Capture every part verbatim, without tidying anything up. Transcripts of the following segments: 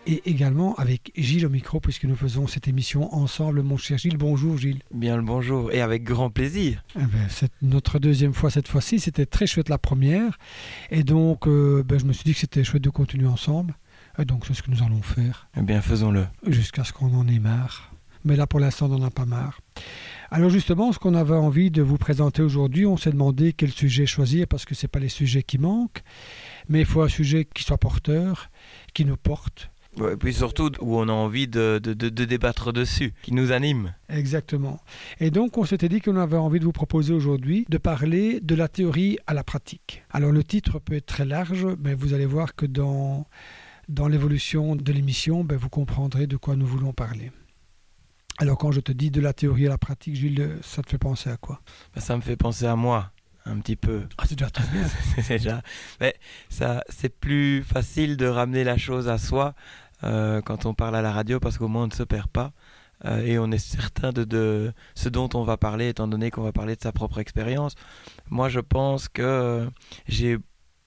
et également avec Gilles au micro, puisque nous faisons cette émission ensemble. Mon cher Gilles, bonjour Gilles. Bien le bonjour, et avec grand plaisir. Eh ben, c'est notre deuxième fois cette fois-ci, c'était très chouette la première, et donc euh, ben, je me suis dit que c'était chouette de continuer ensemble, et donc c'est ce que nous allons faire. Eh bien, faisons-le. Jusqu'à ce qu'on en ait marre, mais là pour l'instant on n'en a pas marre. Alors justement, ce qu'on avait envie de vous présenter aujourd'hui, on s'est demandé quel sujet choisir, parce que ce n'est pas les sujets qui manquent, mais il faut un sujet qui soit porteur, qui nous porte. Ouais, et puis surtout où on a envie de, de, de, de débattre dessus, qui nous anime. Exactement. Et donc on s'était dit qu'on avait envie de vous proposer aujourd'hui de parler de la théorie à la pratique. Alors le titre peut être très large, mais vous allez voir que dans, dans l'évolution de l'émission, ben, vous comprendrez de quoi nous voulons parler. Alors quand je te dis de la théorie à la pratique, Gilles, ça te fait penser à quoi ? Ben, ça me fait penser à moi. Un petit peu. Ah, c'est déjà très bien. c'est déjà. Mais ça, c'est plus facile de ramener la chose à soi euh, quand on parle à la radio, parce qu'au moins on ne se perd pas euh, et on est certain de, de ce dont on va parler, étant donné qu'on va parler de sa propre expérience. Moi, je pense que euh, j'ai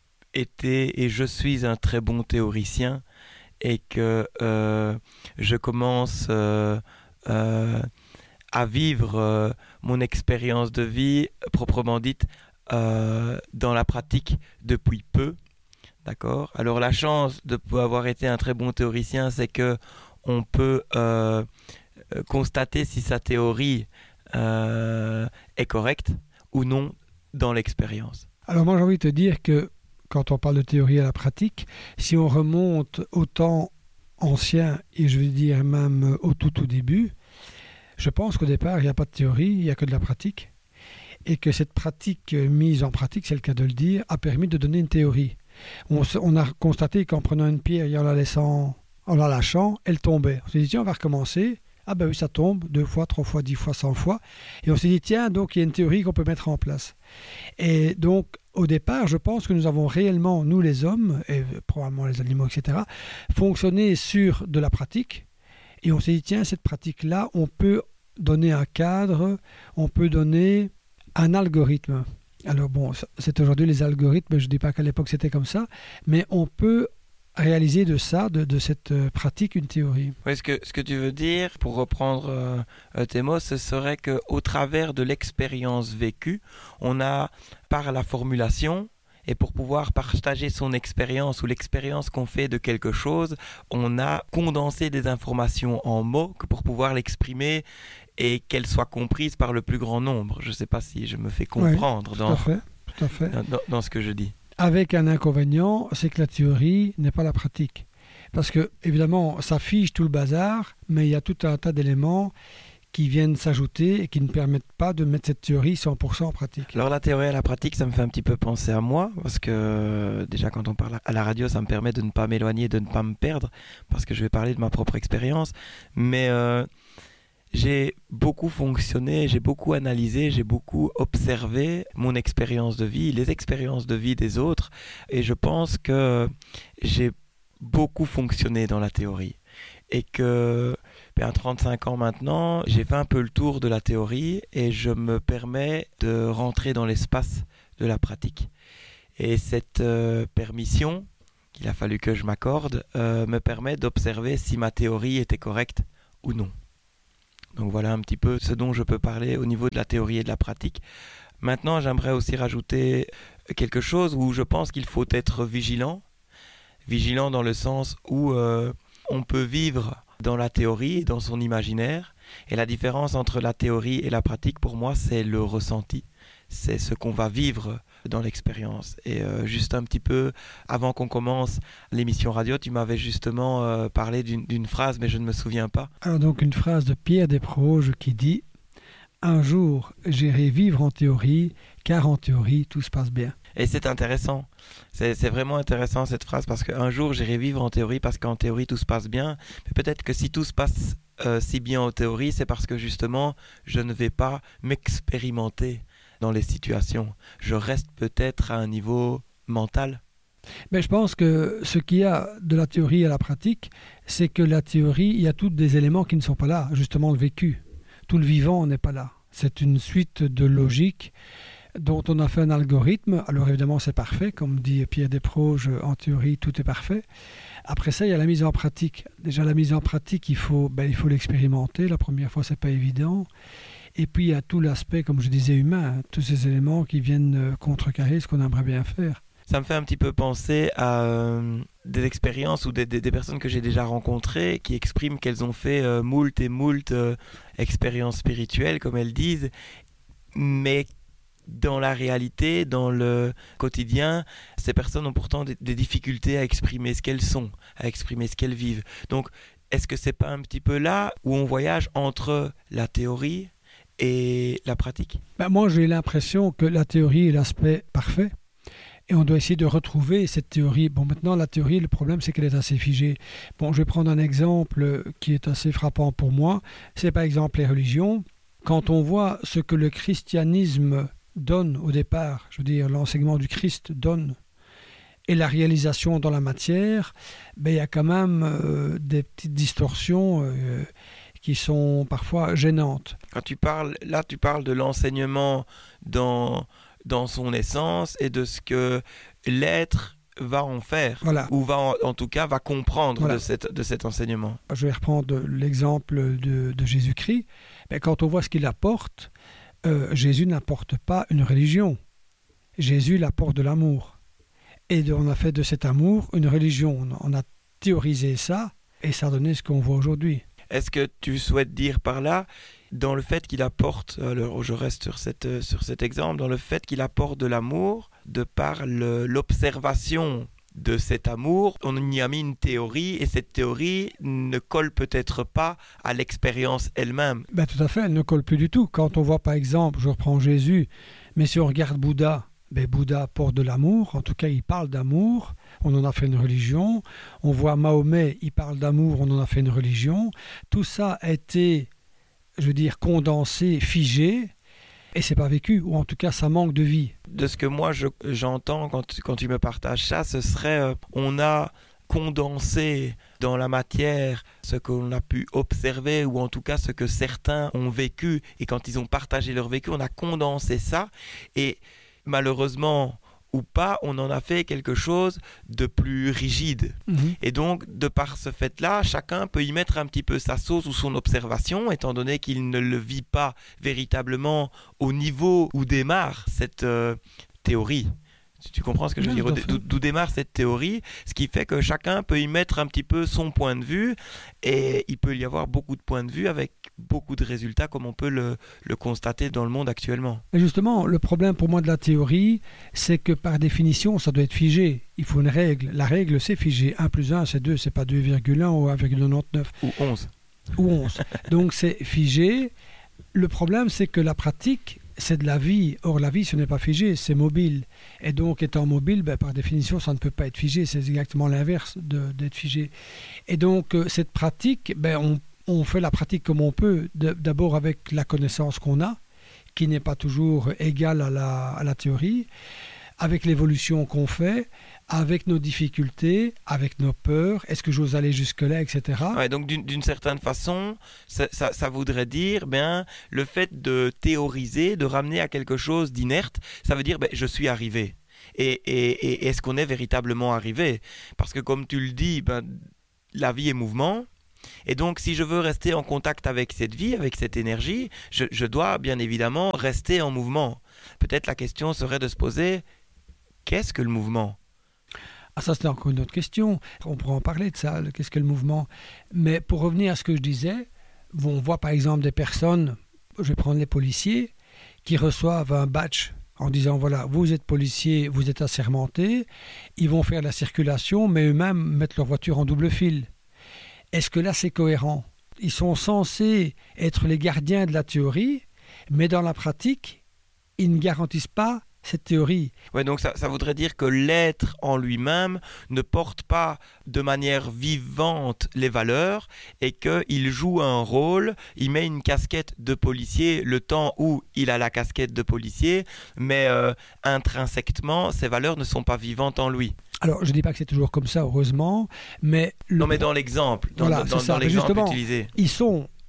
été et je suis un très bon théoricien, et que euh, je commence euh, euh, à vivre euh, mon expérience de vie proprement dite Euh, dans la pratique depuis peu, d'accord. Alors la chance de pouvoir avoir été un très bon théoricien, c'est que on peut euh, constater si sa théorie euh, est correcte ou non dans l'expérience. Alors moi j'ai envie de te dire que quand on parle de théorie à la pratique, si on remonte au temps ancien, et je veux dire même au tout tout début, je pense qu'au départ il n'y a pas de théorie, il n'y a que de la pratique. Et que cette pratique mise en pratique, c'est le cas de le dire, a permis de donner une théorie. On, on a constaté qu'en prenant une pierre et en la laissant, en la lâchant, elle tombait. On s'est dit, tiens, on va recommencer. Ah ben oui, ça tombe, deux fois, trois fois, dix fois, cent fois. Et on s'est dit, tiens, donc il y a une théorie qu'on peut mettre en place. Et donc, au départ, je pense que nous avons réellement, nous les hommes, et probablement les animaux, et cetera, fonctionné sur de la pratique. Et on s'est dit, tiens, cette pratique-là, on peut donner un cadre, on peut donner un algorithme. Alors bon, c'est aujourd'hui les algorithmes, je ne dis pas qu'à l'époque c'était comme ça, mais on peut réaliser de ça, de, de cette pratique, une théorie. Oui, ce que, ce que tu veux dire, pour reprendre euh, tes mots, ce serait qu'au travers de l'expérience vécue, on a, par la formulation, et pour pouvoir partager son expérience ou l'expérience qu'on fait de quelque chose, on a condensé des informations en mots pour pouvoir l'exprimer et qu'elle soit comprise par le plus grand nombre. Je ne sais pas si je me fais comprendre oui, dans, tout à fait, tout à fait. Dans, dans ce que je dis. Avec un inconvénient, c'est que la théorie n'est pas la pratique. Parce que, évidemment, ça fige tout le bazar, mais il y a tout un tas d'éléments qui viennent s'ajouter et qui ne permettent pas de mettre cette théorie cent pour cent en pratique. Alors la théorie à la pratique, ça me fait un petit peu penser à moi, parce que déjà quand on parle à la radio, ça me permet de ne pas m'éloigner, de ne pas me perdre, parce que je vais parler de ma propre expérience. Mais euh, j'ai beaucoup fonctionné, j'ai beaucoup analysé, j'ai beaucoup observé mon expérience de vie, les expériences de vie des autres, et je pense que j'ai beaucoup fonctionné dans la théorie. Et que à trente-cinq ans maintenant, j'ai fait un peu le tour de la théorie et je me permets de rentrer dans l'espace de la pratique. Et cette euh, permission qu'il a fallu que je m'accorde euh, me permet d'observer si ma théorie était correcte ou non. Donc voilà un petit peu ce dont je peux parler au niveau de la théorie et de la pratique. Maintenant, j'aimerais aussi rajouter quelque chose où je pense qu'il faut être vigilant. Vigilant dans le sens où euh, on peut vivre dans la théorie, dans son imaginaire. Et la différence entre la théorie et la pratique, pour moi, c'est le ressenti. C'est ce qu'on va vivre dans l'expérience. Et euh, juste un petit peu, avant qu'on commence l'émission radio, tu m'avais justement euh, parlé d'une, d'une phrase, mais je ne me souviens pas. Alors donc une phrase de Pierre Desproges qui dit « Un jour, j'irai vivre en théorie, car en théorie, tout se passe bien. » Et c'est intéressant, c'est, c'est vraiment intéressant cette phrase, parce qu'un jour j'irai vivre en théorie parce qu'en théorie tout se passe bien, mais peut-être que si tout se passe euh, si bien en théorie, c'est parce que justement je ne vais pas m'expérimenter dans les situations. Je reste peut-être à un niveau mental. Mais je pense que ce qu'il y a de la théorie à la pratique, c'est que la théorie, il y a tous des éléments qui ne sont pas là, justement le vécu. Tout le vivant n'est pas là. C'est une suite de logiques dont on a fait un algorithme. Alors évidemment, c'est parfait. Comme dit Pierre Desproges, en théorie, tout est parfait. Après ça, il y a la mise en pratique. Déjà, la mise en pratique, il faut, ben, il faut l'expérimenter. La première fois, c'est pas évident. Et puis, il y a tout l'aspect, comme je disais, humain. Hein, tous ces éléments qui viennent contrecarrer ce qu'on aimerait bien faire. Ça me fait un petit peu penser à euh, des expériences ou des, des, des personnes que j'ai déjà rencontrées qui expriment qu'elles ont fait euh, moult et moult euh, expériences spirituelles, comme elles disent, mais dans la réalité, dans le quotidien, ces personnes ont pourtant des, des difficultés à exprimer ce qu'elles sont, à exprimer ce qu'elles vivent. Donc, est-ce que c'est pas un petit peu là où on voyage entre la théorie et la pratique ? Ben, moi, j'ai l'impression que la théorie est l'aspect parfait. Et on doit essayer de retrouver cette théorie. Bon, maintenant, la théorie, le problème, c'est qu'elle est assez figée. Bon, je vais prendre un exemple qui est assez frappant pour moi. C'est par exemple les religions. Quand on voit ce que le christianisme donne au départ, je veux dire, l'enseignement du Christ donne, et la réalisation dans la matière, ben, il y a quand même euh, des petites distorsions euh, qui sont parfois gênantes. Quand tu parles, là, tu parles de l'enseignement dans... dans son essence et de ce que l'être va en faire, voilà. ou va en, en tout cas va comprendre voilà. de, cette, de cet enseignement. Je vais reprendre l'exemple de, de Jésus-Christ. Mais quand on voit ce qu'il apporte, euh, Jésus n'apporte pas une religion. Jésus il apporte de l'amour. Et de, on a fait de cet amour une religion. On a théorisé ça et ça a donné ce qu'on voit aujourd'hui. Est-ce que tu souhaites dire par là, dans le fait qu'il apporte, alors je reste sur, cette, sur cet exemple, dans le fait qu'il apporte de l'amour, de par le, l'observation de cet amour, on y a mis une théorie et cette théorie ne colle peut-être pas à l'expérience elle-même. Ben, tout à fait, elle ne colle plus du tout. Quand on voit par exemple, je reprends Jésus, mais si on regarde Bouddha, ben, Bouddha apporte de l'amour, en tout cas il parle d'amour, on en a fait une religion. On voit Mahomet, il parle d'amour, on en a fait une religion. Tout ça a été, je veux dire, condensé, figé, et c'est pas vécu, ou en tout cas ça manque de vie. De ce que moi je, j'entends quand, quand tu me partages ça, ce serait, euh, on a condensé dans la matière ce qu'on a pu observer, ou en tout cas ce que certains ont vécu, et quand ils ont partagé leur vécu, on a condensé ça, et malheureusement ou pas, on en a fait quelque chose de plus rigide. Mmh. Et donc, de par ce fait-là, chacun peut y mettre un petit peu sa sauce ou son observation, étant donné qu'il ne le vit pas véritablement au niveau où démarre cette euh, théorie. Si tu comprends ce que je veux dire, d'où, d'où démarre cette théorie, ce qui fait que chacun peut y mettre un petit peu son point de vue, et il peut y avoir beaucoup de points de vue avec beaucoup de résultats, comme on peut le, le constater dans le monde actuellement. Et justement, le problème pour moi de la théorie, c'est que par définition, ça doit être figé. Il faut une règle. La règle, c'est figé. un plus un, c'est deux, c'est pas deux virgule un ou un virgule quatre-vingt-dix-neuf. Ou onze. Ou onze. Donc c'est figé. Le problème, c'est que la pratique, c'est de la vie. Or, la vie, ce n'est pas figé, c'est mobile. Et donc, étant mobile, ben, par définition, ça ne peut pas être figé. C'est exactement l'inverse de, d'être figé. Et donc, euh, cette pratique, ben, on, on fait la pratique comme on peut, de, d'abord avec la connaissance qu'on a, qui n'est pas toujours égale à la, à la théorie, avec l'évolution qu'on fait, avec nos difficultés, avec nos peurs, est-ce que j'ose aller jusque-là, et cetera. Ouais, donc d'une, d'une certaine façon, ça, ça, ça voudrait dire, ben, le fait de théoriser, de ramener à quelque chose d'inerte, ça veut dire, ben, je suis arrivé. Et, et, et est-ce qu'on est véritablement arrivé ? Parce que comme tu le dis, ben, la vie est mouvement. Et donc, si je veux rester en contact avec cette vie, avec cette énergie, je, je dois bien évidemment rester en mouvement. Peut-être la question serait de se poser, qu'est-ce que le mouvement ? Ah, ça, c'est encore une autre question. On pourra en parler de ça, qu'est-ce que le mouvement ? Mais pour revenir à ce que je disais, on voit par exemple des personnes, je vais prendre les policiers, qui reçoivent un badge en disant, voilà, vous êtes policier, vous êtes assermenté, ils vont faire la circulation, mais eux-mêmes mettent leur voiture en double fil. Est-ce que là, c'est cohérent ? Ils sont censés être les gardiens de la théorie, mais dans la pratique, ils ne garantissent pas cette théorie. Ouais, donc ça, ça voudrait dire que l'être en lui-même ne porte pas de manière vivante les valeurs et qu'il joue un rôle, il met une casquette de policier le temps où il a la casquette de policier, mais euh, intrinsèquement, ces valeurs ne sont pas vivantes en lui. Alors, je ne dis pas que c'est toujours comme ça, heureusement, mais... Le... Non, mais dans l'exemple, dans, voilà, dans, ça, dans l'exemple justement, utilisé. Ils sont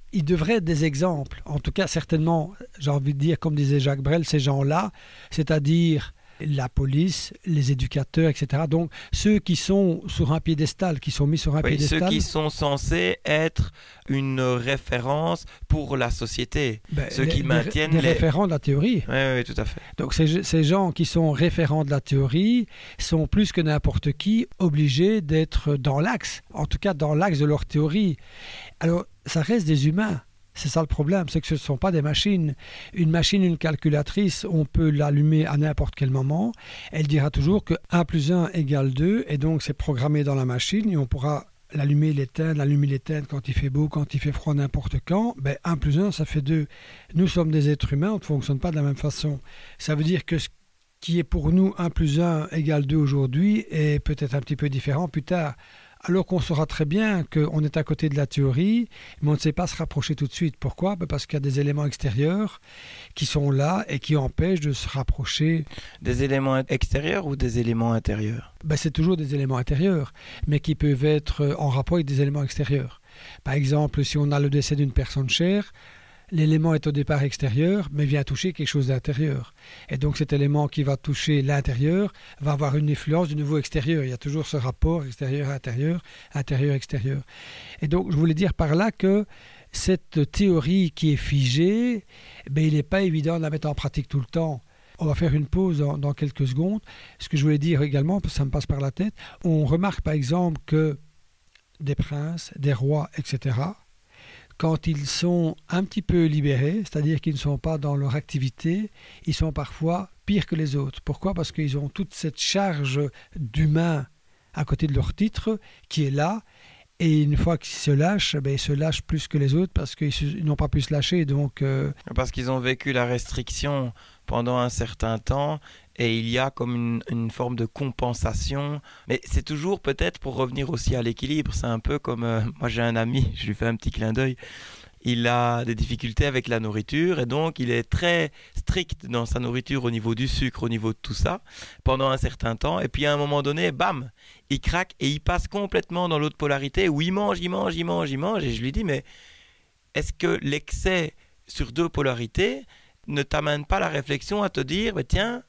ils devraient être des exemples. En tout cas, certainement, j'ai envie de dire, comme disait Jacques Brel, ces gens-là, c'est-à-dire la police, les éducateurs, et cetera. Donc, ceux qui sont sur un piédestal, qui sont mis sur un oui, piédestal... Ceux qui sont censés être une référence pour la société. Ben, ceux les, qui maintiennent... Des, des les... référents de la théorie. Oui, oui, tout à fait. Donc, ces, ces gens qui sont référents de la théorie sont plus que n'importe qui obligés d'être dans l'axe, en tout cas dans l'axe de leur théorie. Alors, ça reste des humains. C'est ça le problème, c'est que ce ne sont pas des machines. Une machine, une calculatrice, on peut l'allumer à n'importe quel moment. Elle dira toujours que un plus un égale deux, et donc c'est programmé dans la machine, et on pourra l'allumer, l'éteindre, l'allumer, l'éteindre quand il fait beau, quand il fait froid, n'importe quand. Ben, un plus un, ça fait deux. Nous sommes des êtres humains, on ne fonctionne pas de la même façon. Ça veut dire que ce qui est pour nous un plus un égale deux aujourd'hui est peut-être un petit peu différent plus tard. Alors qu'on saura très bien qu'on est à côté de la théorie, mais on ne sait pas se rapprocher tout de suite. Pourquoi ? Ben parce qu'il y a des éléments extérieurs qui sont là et qui empêchent de se rapprocher. Des éléments extérieurs ou des éléments intérieurs ? Ben c'est toujours des éléments intérieurs, mais qui peuvent être en rapport avec des éléments extérieurs. Par exemple, si on a le décès d'une personne chère, l'élément est au départ extérieur, mais vient toucher quelque chose d'intérieur. Et donc cet élément qui va toucher l'intérieur va avoir une influence du nouveau extérieur. Il y a toujours ce rapport extérieur-intérieur, intérieur-extérieur. Et donc je voulais dire par là que cette théorie qui est figée, ben, il n'est pas évident de la mettre en pratique tout le temps. On va faire une pause dans, dans quelques secondes. Ce que je voulais dire également, parce que ça me passe par la tête, on remarque par exemple que des princes, des rois, et cetera, quand ils sont un petit peu libérés, c'est-à-dire qu'ils ne sont pas dans leur activité, ils sont parfois pires que les autres. Pourquoi ? Parce qu'ils ont toute cette charge d'humain à côté de leur titre qui est là, et une fois qu'ils se lâchent, ben, ils se lâchent plus que les autres parce qu'ils se, ils n'ont pas pu se lâcher. Donc, euh... Parce qu'ils ont vécu la restriction pendant un certain temps, et il y a comme une, une forme de compensation. Mais c'est toujours peut-être pour revenir aussi à l'équilibre. C'est un peu comme... Euh, moi j'ai un ami, je lui fais un petit clin d'œil. Il a des difficultés avec la nourriture et donc il est très strict dans sa nourriture au niveau du sucre, au niveau de tout ça, pendant un certain temps. Et puis à un moment donné, bam, il craque et il passe complètement dans l'autre polarité où il mange, il mange, il mange, il mange. Et je lui dis, mais est-ce que l'excès sur deux polarités ne t'amène pas la réflexion à te dire, bah, tiens,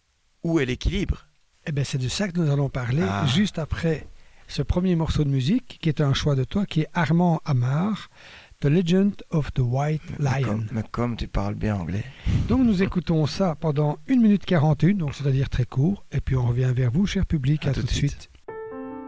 où est l'équilibre ? Eh bien, c'est de ça que nous allons parler ah. juste après ce premier morceau de musique qui est un choix de toi, qui est Armand Amar, The Legend of the White Lion. Mais comme, mais comme tu parles bien anglais. Donc nous écoutons ça pendant une minute quarante et un, donc c'est-à-dire très court, et puis on revient vers vous, cher public, à, à tout, tout de suite. suite.